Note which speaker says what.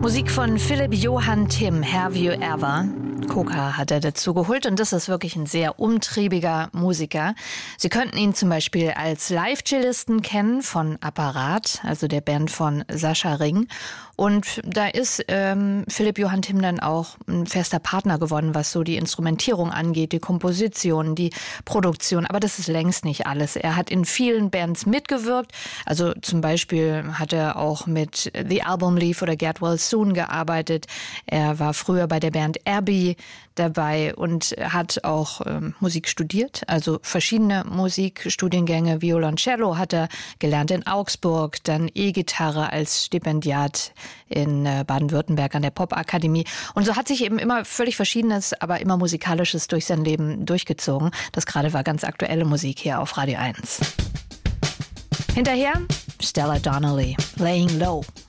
Speaker 1: Musik von Philipp Johann Timm, Have You Ever? Coca hat er dazu geholt und das ist wirklich ein sehr umtriebiger Musiker. Sie könnten ihn zum Beispiel als Live-Cellisten kennen von Apparat, also der Band von Sascha Ring. Und da ist Philipp Johann Timm dann auch ein fester Partner geworden, was so die Instrumentierung angeht, die Komposition, die Produktion. Aber das ist längst nicht alles. Er hat in vielen Bands mitgewirkt. Also zum Beispiel hat er auch mit The Album Leaf oder Get Well Soon gearbeitet. Er war früher bei der Band Abbey dabei und hat auch Musik studiert, also verschiedene Musikstudiengänge. Violoncello hat er gelernt in Augsburg, dann E-Gitarre als Stipendiat in Baden-Württemberg an der Popakademie. Und so hat sich eben immer völlig Verschiedenes, aber immer Musikalisches durch sein Leben durchgezogen. Das gerade war ganz aktuelle Musik hier auf Radio 1. Hinterher Stella Donnelly, Laying Low.